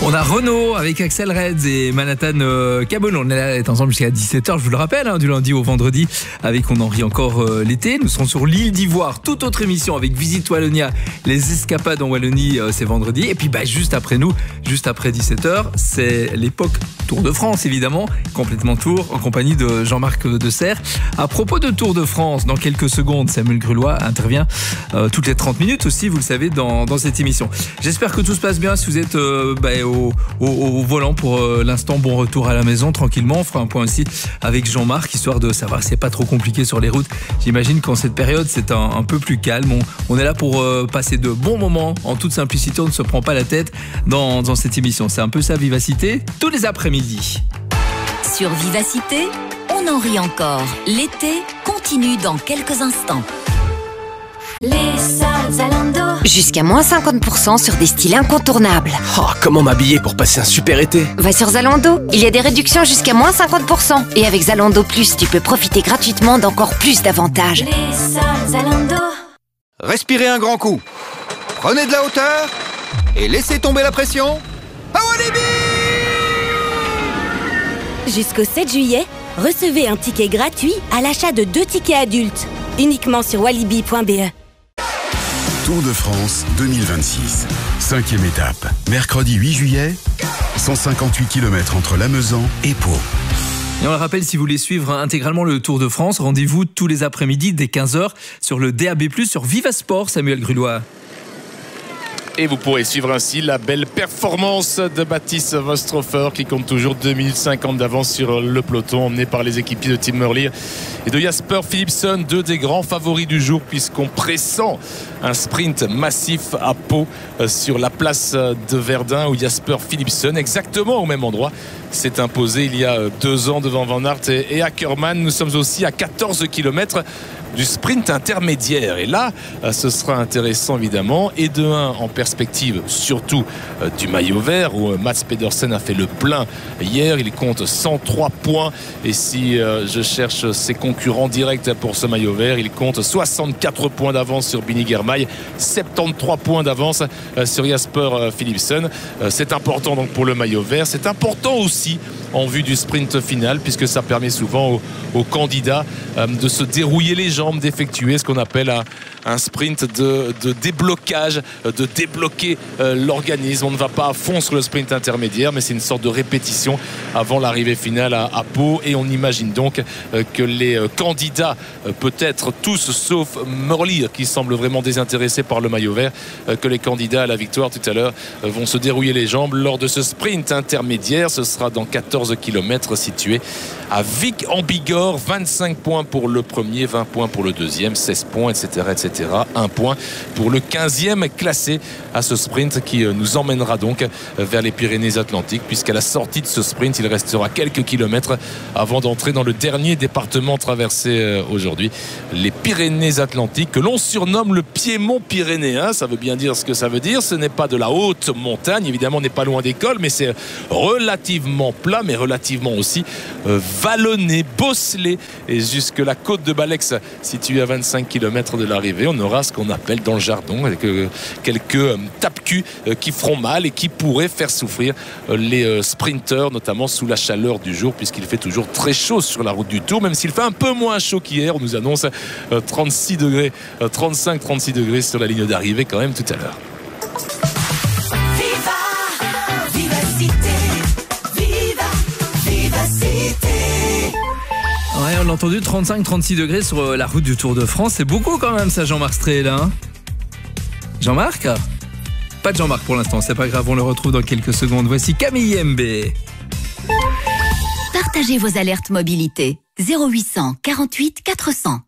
On a Renaud avec Axel Reds et Manhattan Cabot. On est ensemble jusqu'à 17h, je vous le rappelle, du lundi au vendredi, avec On en rit encore l'été. Nous serons sur l'île d'Ivoire, toute autre émission avec Visite Wallonia, les escapades en Wallonie, c'est vendredi. Et puis juste après nous, juste après 17h, c'est l'époque Tour de France, évidemment, complètement tour, en compagnie de Jean-Marc Desserre. À propos de Tour de France, dans quelques secondes, Samuel Grulois intervient toutes les 30 minutes aussi, vous le savez, dans cette émission. J'espère que tout se passe bien. Si vous êtes au volant pour l'instant, bon retour à la maison tranquillement. On fera un point aussi avec Jean-Marc, histoire de savoir si c'est pas trop compliqué sur les routes. J'imagine qu'en cette période, c'est un peu plus calme. On est là pour passer de bons moments en toute simplicité. On ne se prend pas la tête dans cette émission. C'est un peu ça, Vivacité, tous les après-midi. Sur Vivacité, on en rit encore. L'été continue dans quelques instants. Les soldes Zalando. Jusqu'à moins 50% sur des styles incontournables. Oh, comment m'habiller pour passer un super été? Va sur Zalando, il y a des réductions jusqu'à moins 50%. Et avec Zalando Plus, tu peux profiter gratuitement d'encore plus d'avantages. Les soldes Zalando. Respirez un grand coup. Prenez de la hauteur et laissez tomber la pression. À Walibi! Jusqu'au 7 juillet, recevez un ticket gratuit à l'achat de 2 tickets adultes. Uniquement sur walibi.be. Tour de France 2026. 5e étape. Mercredi 8 juillet, 158 km entre Lamezan et Pau. Et on le rappelle, si vous voulez suivre intégralement le Tour de France, rendez-vous tous les après-midi dès 15h sur le DAB+, sur Vivasport, Samuel Grulois. Et vous pourrez suivre ainsi la belle performance de Baptiste Vostrofer qui compte toujours 2 minutes 50 d'avance sur le peloton, emmené par les équipiers de Tim Merlier et de Jasper Philipsen, deux des grands favoris du jour, puisqu'on pressent un sprint massif à Pau sur la place de Verdun, où Jasper Philipsen, exactement au même endroit, s'est imposé il y a 2 ans devant Van Aert et Ackermann. Nous sommes aussi à 14 km du sprint intermédiaire, et là ce sera intéressant évidemment, et de 1 en perspective surtout du maillot vert, où Mats Pedersen a fait le plein hier. Il compte 103 points, et si je cherche ses concurrents directs pour ce maillot vert, il compte 64 points d'avance sur Bini Girmay, 73 points d'avance sur Jasper Philipsen. C'est important donc pour le maillot vert, c'est important aussi en vue du sprint final, puisque ça permet souvent aux candidats de se dérouiller les jambes, d'effectuer ce qu'on appelle un sprint de déblocage, de débloquer l'organisme. On ne va pas à fond sur le sprint intermédiaire, mais c'est une sorte de répétition avant l'arrivée finale à Pau, et on imagine donc que les candidats, peut-être tous sauf Merlier qui semble vraiment désintéressé par le maillot vert, que les candidats à la victoire tout à l'heure vont se dérouiller les jambes lors de ce sprint intermédiaire. Ce sera dans 14 km situé à Vic en Bigorre. 25 points pour le premier, 20 points pour le deuxième, 16 points, etc. 1 point pour le 15e classé à ce sprint, qui nous emmènera donc vers les Pyrénées-Atlantiques, puisqu'à la sortie de ce sprint, il restera quelques kilomètres avant d'entrer dans le dernier département traversé aujourd'hui, les Pyrénées-Atlantiques, que l'on surnomme le Piémont pyrénéen. Ça veut bien dire ce que ça veut dire. Ce n'est pas de la haute montagne, évidemment, on n'est pas loin des cols, mais c'est relativement plat, mais relativement aussi vallonné, bosselé, et jusque la côte de Balex, située à 25 km de l'arrivée, on aura ce qu'on appelle dans le jargon quelques tape-culs qui feront mal et qui pourraient faire souffrir les sprinteurs, notamment sous la chaleur du jour, puisqu'il fait toujours très chaud sur la route du Tour, même s'il fait un peu moins chaud qu'hier. On nous annonce 36 degrés, 35-36 degrés sur la ligne d'arrivée quand même tout à l'heure. Ouais, on l'a entendu, 35-36 degrés sur la route du Tour de France. C'est beaucoup quand même ça, Jean-Marc Stré, là. Jean-Marc ? Pas de Jean-Marc pour l'instant, c'est pas grave, on le retrouve dans quelques secondes. Voici Camille MB. Partagez vos alertes mobilité. 0800 48 400.